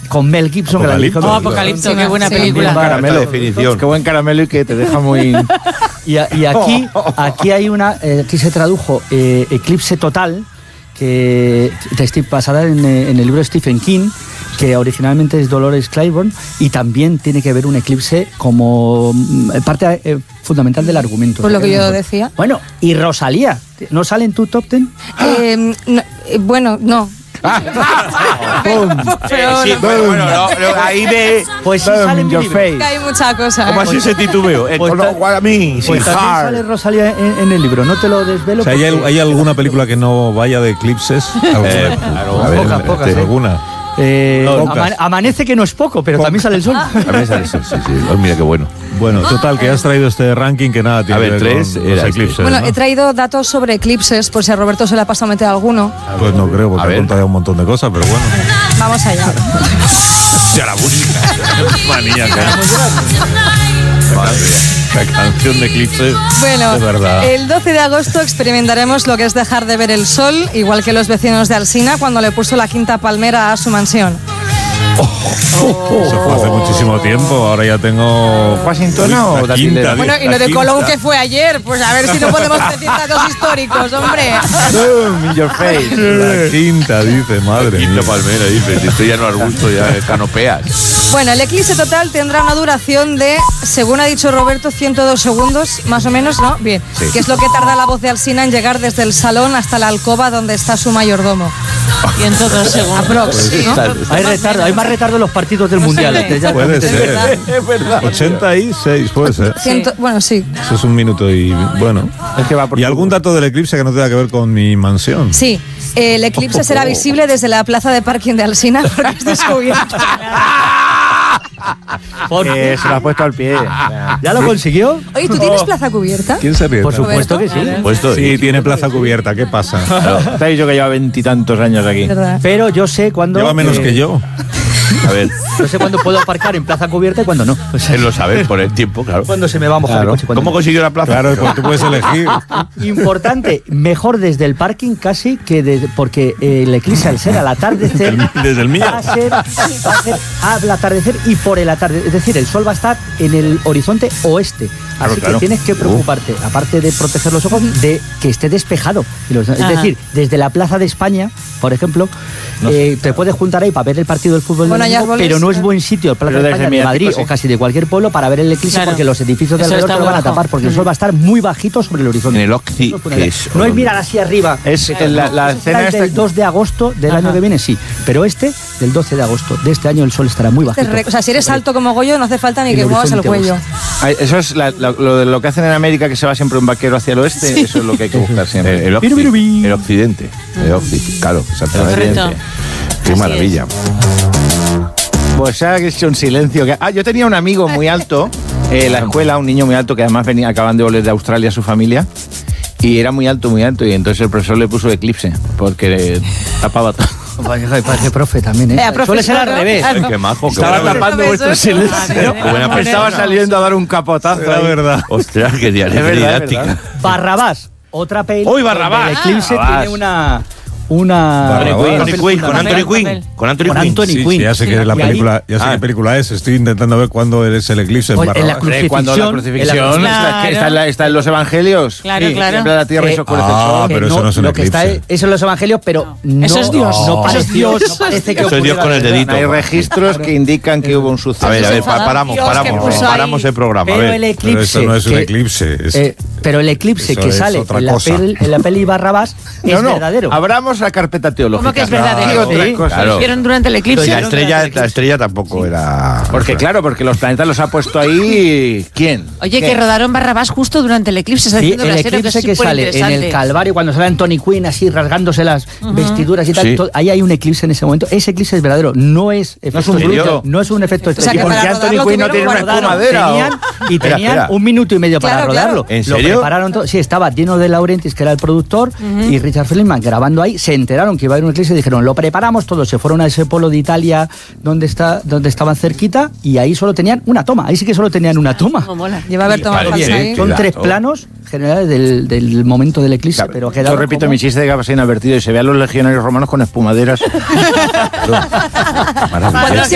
con Mel Gibson. Apocalipto, qué buena película. Caramelo, definición. Qué buen caramelo y que te deja muy... Y aquí hay una, aquí se tradujo Eclipse Total, que basada en el libro de Stephen King, que originalmente es Dolores Claiborne, y también tiene que ver un eclipse como parte fundamental del argumento. Por lo que yo decía. Bueno, y Rosalía, ¿no sale en tu top 10? Bueno, no. Ahí ve. Pues sí sale en your mi libro. face. Que hay mucha cosa. ¿Cómo así ese titubeo? Pues A mí, Pues también sale Rosalía en el libro, no te lo desvelo. O sea, ¿hay alguna película que no vaya de eclipses? Pocas, ¿Alguna? Amanece, que no es poco, pero también sale el sol. También sale el sol, sí. Oh, mira qué bueno. Bueno, total, que has traído este ranking que nada tiene que ver tres con los eclipses. Bueno, ¿no? he traído datos sobre eclipses, por si a Roberto se le ha pasado a meter alguno. Pues no creo, porque he contado un montón de cosas, pero bueno. Vamos allá. Ya la música. Maníaca. La canción de eclipse. Bueno, es verdad. el 12 de agosto experimentaremos lo que es dejar de ver el sol, igual que los vecinos de Alsina cuando le puso la quinta palmera a su mansión. Eso fue hace muchísimo tiempo, ahora ya tengo... ¿Washington o la Datilera? quinta? Bueno, y lo de Colón que fue ayer, pues a ver si no podemos decir datos históricos, hombre. In your face. La quinta, dice, madre Quinta mía. palmera, dice. Esto ya no arbusto, ya canopeas. Bueno, el eclipse total tendrá una duración de, según ha dicho Roberto, 102 segundos, más o menos, ¿no? Bien. Sí. Que es lo que tarda la voz de Alsina en llegar desde el salón hasta la alcoba donde está su mayordomo. 102 segundos. Aprox, ¿no? Hay retardo, hay más retardo en los partidos del Mundial. Puede ser. Es verdad. 86, puede ser. Bueno, sí. Eso es un minuto y bueno. Es que va por ¿Y algún dato del eclipse que no tenga que ver con mi mansión? Sí, el eclipse será visible desde la plaza de parking de Alsina porque es descubierto. Que se lo ha puesto al pie. ¿Ya lo consiguió? Oye, ¿tú tienes plaza cubierta? ¿Quién se ríe? Por supuesto que sí. Puesto, Sí, tiene plaza cubierta, ¿qué pasa? Te he dicho que lleva 20 y tantos años aquí. ¿Verdad? Pero yo sé cuándo... Lleva menos que yo. A ver, Yo sé cuándo puedo aparcar en plaza cubierta y cuándo no. O sea, él lo sabe por el tiempo, claro. cuándo se me va a mojar el coche. cuándo ¿Cómo no. consiguió la plaza? Claro, porque tú puedes elegir. Importante, mejor desde el parking casi que porque el eclipse al ser al atardecer Desde el mío. va a ser al atardecer y por el atardecer, es decir, el sol va a estar en el horizonte oeste. Así que tienes que preocuparte, aparte de proteger los ojos, de que esté despejado. Es decir, desde la Plaza de España, por ejemplo, te puedes juntar ahí para ver el partido del fútbol, Bueno, hay domingo, árboles, pero no es buen sitio, Plaza Pero de desde España, de Madrid sí. o casi de cualquier pueblo para ver el eclipse, Claro. porque los edificios de Eso alrededor está te lo van a muy bajo. tapar, porque el sol va a estar muy bajito sobre el horizonte. En el Occi, que es... No es mirar así arriba. Es la escena del esta... 2 de agosto del año que viene, sí. Pero del 12 de agosto de este año, el sol estará muy bajito. O sea, si eres alto como Goyo, no hace falta ni El que muevas el horizonte cuello. Ay, eso es lo que hacen en América, que se va siempre un vaquero hacia el oeste. Eso es lo que hay que buscar siempre. El occidente. El occidente, claro, exactamente. Correcto. Qué Así maravilla. Pues ha hecho un silencio. Yo tenía un amigo muy alto en la escuela, un niño muy alto que además acaban de volver de Australia su familia. Y era muy alto, y entonces el profesor le puso eclipse, porque tapaba todo. Parece profe también, ¿eh? Profe, Suele ser al claro. revés. Ay, qué majo, qué Estaba buena. tapando vuestro silencio. Buena persona. Estaba saliendo a dar un capotazo. Era ahí. verdad. Ostras, qué Es verdad, es didáctica. verdad. Barrabás, otra peli. ¡Uy, Barrabás! donde el eclipse Barrabás. tiene una Barrabás. Anthony Quinn, con Anthony Papel. Quinn. Con Anthony Con Quinn. Anthony Sí, Quinn. ya sé que Sí, es la y ahí- película, ya sé qué película es. Estoy intentando ver cuándo es el eclipse en Pues, en la Barrabás. crucifixión. Cuando la crucifixión Claro. está en los evangelios. Claro, claro. Tiembla la tierra y se oscurece el sol. pero eso no es un lo que está eclipse. es en los evangelios, pero no, Eso es Dios. No parece Eso es Dios. no parece que Eso es Dios ocurriera con el de verdad. dedito. Hay registros que indican que hubo un suceso. A ver, Dios, que puso ahí. paramos el programa. A Pero ver. el Pero eclipse. eso no es un que- eclipse. pero el eclipse Eso que es sale otra en la, cosa. en la peli Barrabás es verdadero. Abramos la carpeta teológica. ¿Cómo que es verdadero? Y otras Sí, cosas. claro. ¿Hicieron durante el eclipse? La estrella tampoco era... Porque claro, porque los planetas los ha puesto ahí... ¿Quién? Oye, ¿Qué? que rodaron Barrabás justo durante el eclipse. Está Sí, haciendo el una serie eclipse es que sale en el superinteresante. Calvario, cuando sale Anthony Quinn así rasgándose las vestiduras y tal, Sí. ahí hay un eclipse en ese momento. Ese eclipse es verdadero, no es efecto un bruto, bruto. no es un efecto sea, que estético. ¿Y por qué para Anthony rodarlo Quinn no tiene tuvieron una guardado. espumadera? Espera, Tenían espera. un minuto y medio para Claro, rodarlo. claro. ¿En Lo serio? prepararon todo. Sí, estaba Dino De Laurentiis, que era el productor, y Richard Feldman grabando ahí. Se enteraron que iba a haber un eclipse y dijeron, lo preparamos todo. Se fueron a ese polo de Italia donde estaban cerquita y ahí solo tenían una toma. Ahí sí que solo tenían una toma. Cómo mola. Lleva a ver tomar Vale, falsa bien. ahí. Son Claro. 3 planos generales del momento del eclipse, pero Yo repito mi chiste de que va a ser inadvertido y se ve a los legionarios romanos con espumaderas. Cuando se